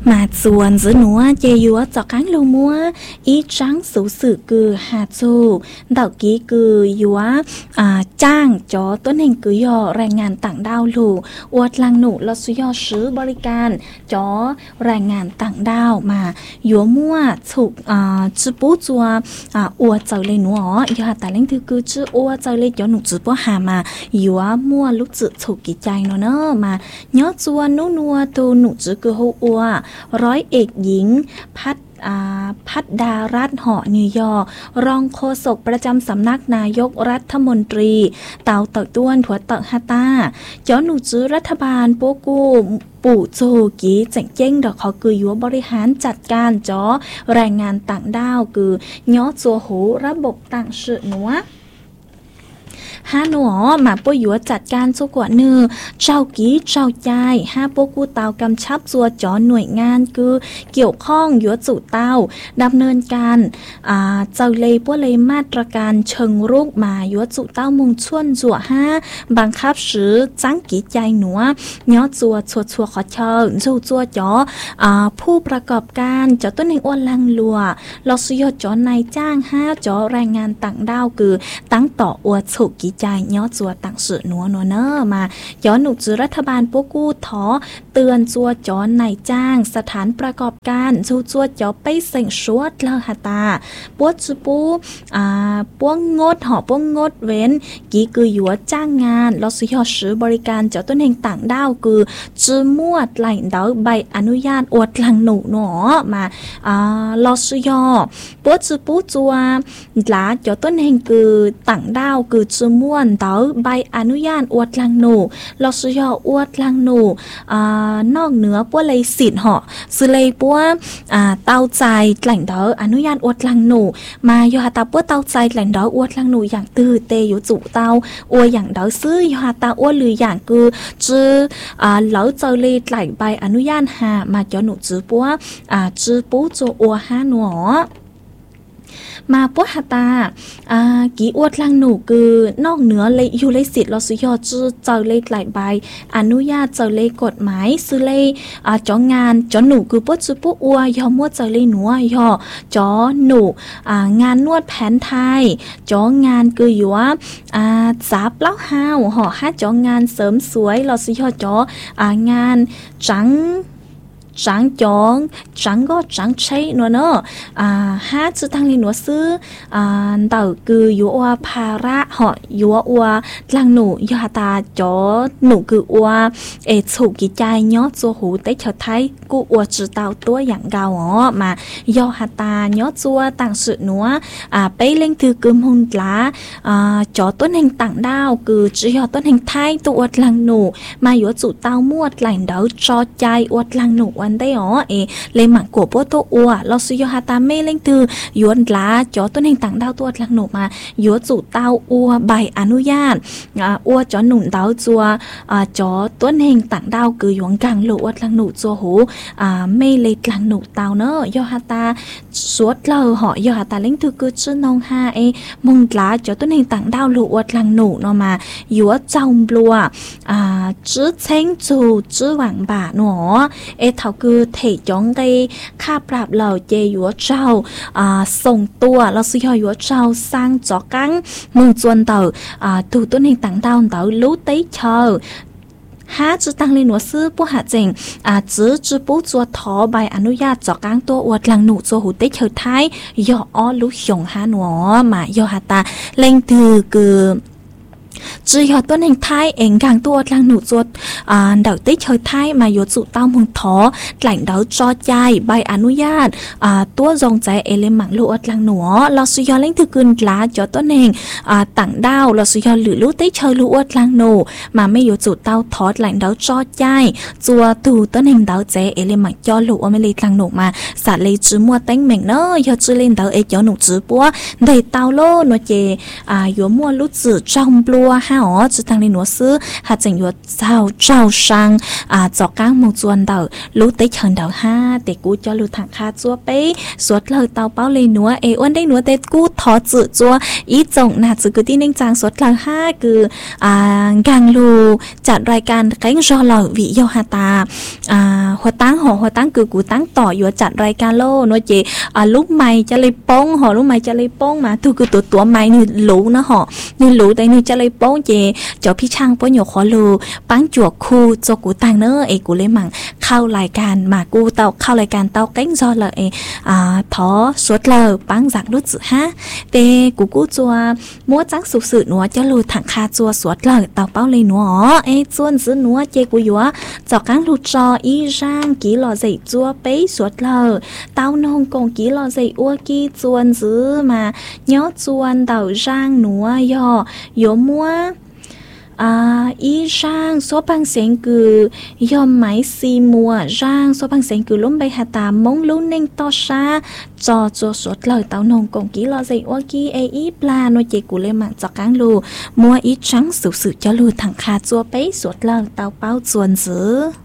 mà chuồn giữa núa chê dúa cho cánh lô múa ý trắng số sự cử hạt dù đạo ký cử dúa trang cho tuấn hình cử dò ràng ngàn tặng đao lù uất lăng nụ lo suy dò sứ bari can cho ràng ngàn tặng đao mà dúa mua chụp chữ bút chùa uất trở lên núa do hạt tài lãnh thư cử chữ uất trở lên cho nụ chữ bút hà mà dúa mua lúc chữ chụp kỳ chay nó nữa mà nhớ chùa nụ nua tu nụ chữ cử hô uấtร้อยเอกหญิงพัดดารัตน์เหาะนิวยอร์รองโฆษกประจำสำนักนายกรัฐมนตรีเต่าเต่าต้วนถัวเต่าฮาตาเจ้าหนูจื้อรัฐบาลโปกูปู่โจกีแจ้งเจ้งดอกเขาคือยัวบริหารจัดการจ้อแรงงานต่างด้าวคือย้อจัวหูระบบต่างสื่อหนัวห้าหนอมาป่วยยัวจัดการสุกว่าเนื้อเจ้ากี้เจ้าใจห้าพวกกูเตากำชับจัวจ่อหน่วยงานคือเกี่ยวข้องยัวจู่เตาดำเนินการเจ้าเลยพวกเลยมาตรการเชิงรุกมายัวจู่เต้ามุงชวนจัวห้าบังคับซื้อจังกี้ใจหนัวย้อจัวชัวขอเชิญจู่จัวจ่อผู้ประกอบการจ่อต้นเองอ้วนลังลัวเราสุยจ่อนายจ้างห้าจ่อแรงงานต่างด้าวคือตั้งต่ออวดสุกี้ใจย้อจัวต่างสื่อนัวเนอมาย้อนหนุจือรัฐบาลพวกกู้ท้อเตือนจัวจอนนายจ้างสถานประกอบการจูจัวจ่อไปเส่งชวดเลหตาปวดจูปูปวงงดหอปวงงดเว้นกี่คือหยัวจ้างงานเราซื้อซื้อบริการจ่อต้นเองต่างด้าวคือจื้อมวดไหลเดาใบอนุญาตอวดหลังหนูหนอมาเราซื้อปวดจูปูจัวหลาจ่อต้นเองคือต่างด้าวคือจื้อมวดเต๋อใบอนุญาตอวดลังหนูเราซื้ออวดลังหนูนอกเหนือปัวเลยสิทธิ์เหาะซื้อเลยปัวเตาใจแหล่งเด๋ออนุญาตอวดลังหนูมาโยฮาตาปัวเตาใจแหล่งเด๋ออวดลังหนูอย่างตื้อเตอยู่จู่เตาอวดอย่างเด๋อซื้อโยฮาตาอวดหรืออย่างคือจื้อเหลาเจอเลยไหลใบอนุญาตหามาจ่อหนูจื้อปัวจื้อปูจ่ออวดหาหนูมาปวดหตากี่อวดลังหนูคือนอกเหนือเลยอยู่เลยสิทธิ์เราซื้อยอจื้อเจอเลยหลายใบอนุญาตเจอเลยกฎหมายซื้อเลยจ่องานจ่อหนูคือปวดซื้อปวดอัวยอมวดเจอเลยหนูยอจ่อหนูงานนวดแผนไทยจ่องานคืออยู่ว่าจับเล้าห้าวห่อห้าจ่องานเสริมสวยเราซื้อยอจ่องานจังจองจังก็จังใช้หนูเนอะห้าจุดทางนี้หนูซื้อเต่าคือยัวภาระเหาะยัวลังหนูยาตาจ่อหนูคือสุกิใจย้อจัวหูเตชไทยกูจือเต่าตัวอย่างเกาอ๋อมายอหตาย้อจัวต่างสื่อหนูไปเล่งถือกึมหงหลาจ่อต้นแห่งต่างดาวคือจือยอต้นแห่งไทยตัวลังหนูมายัวจุเต่ามวดไหลเดาจอใจอวดลังหนูวันได้อ๋อเลยหมักกัวปัวตัวอัวเราซื้อยาตาไม่เล่งตือยวนหลาจ่อต้นแห่งต่างดาวตัวลังหนูมายัวจุเต้าอัวใบอนุญาตอัวจ่อหนุนเต้าจัวจ่อต้นแห่งต่างดาวคือหยวงกลางหลูอวดลังหนูจัวหูไม่เลยลังหนูเต้าเนอะยาตาสวดเลอเหาะยาตาเล่งตือคือชื่อนองฮามงหลาจ่อต้นแห่งต่างดาวหลูอวดลังหนูเนาะมายัวจอมบลัวจื้อเช้งจูจื้อหวังบ่าหนอเท่าคือเทจงได้ค่าปรับเหล่าเจยัวเจ้าส่งตัวเราซื้อยัวเจ้าสร้างจอกังมือจวนเต่าถูต้นเองต่างดาวเต่ารู้เตเชอหาจื้อตังเลยหนูซื้อผู้หาเจงจื้อปูจัวทอใบอนุญาตจอกลางตัวอวดหลังหนูจัวหูเตเชอไทยย่ออ้อลุหยงหาหนูมาย่อหาตาเล่งถือคือจื้อยอต้นแห่งไทยเองกลางตัวลังหนูจดเดาได้เชยไทยมาโยจุเต้ามึงท้อแหล่งเดาจอดใหญ่ใบอนุญาตตัวจงใจเลมังลูอดลังหนูเราสุยอเล่งถือกืนลาจอต้นแห่งต่างดาวเราสุยอหรือลูได้เชยลูอดลังหนูมาไม่โยจุเต้าทอดแหล่งเดาจอดใหญ่จัวตูต้นแห่งเดาใจเลมังจอลูไม่เลยลังหนูมาสาเลยจื้อมัวเต้งเหม่งเนอยอจื้อเล่นเดาจอหนูจื้อปัวได้เต้าโลหนูเจยัวมัวลูจื้อจอมปลัวห้าอ๋อจื้อทางในหนูซื้อหาจังยัวเจ้าช่างจอกก้างมงจวนเดารู้เตเฉินเดาห้าเด็กกูจะรู้ทางคาจัวไปสวดเลยเตาเป้าเลยหนัวอ้วนได้หนัวเด็กกูถอจื้อจัวอีจงน่าจื้อคือที่นิ่งจางสวดเลยห้าคือกังลูจัดรายการแข่งรอเหล่าวิโยฮาตาหูหัวตั้งคือกูตั้งต่ออยู่จัดรายการโลเนาะเจลูกไม้จะเลยป้องลูกไม้จะเลยป้องมาตัวคือตัวไม้นี่รู้นะนี่รู้แต่นี่จะเลยป้องเจเจ้าพี่ช่างป้องอยู่ขอรู้ปังจวกคูจกูตังเนอกูเลยมั่งเข้ารายการมากูเตาเข้ารายการเตาแก้งจอเลยพอสวดเลยปังจากรู้สึกฮะเตกูจัวมัวจังสุดหนัวจะรู้ถังคาจัวสวดเลยเตาเป้าเลยหนัวจวนซื้อหนัวเจกูอยู่จอกกังรู้จออีร่างกี่หล่อใจจัวเป้สวดเลยเตานงกงกี่หล่อใจอ้วกี้จวนซื้อมาย้อจวนเตาร่างหนัวยมัวอีร่างโซบังเสียงคือยอมไหมซีมัวร่างโซบังเสียงคือล้มใบหาตามงลุ้นเน่งต่อชาจอสดเลยเต้านงกงกี้รอใจว่ากี้อีปลาโนเจกูเลยมันจอกกังลูมัวอีจังสุดจะลูถังคาจัวไปสวดเลยเต้าเป้าจวนซื้อ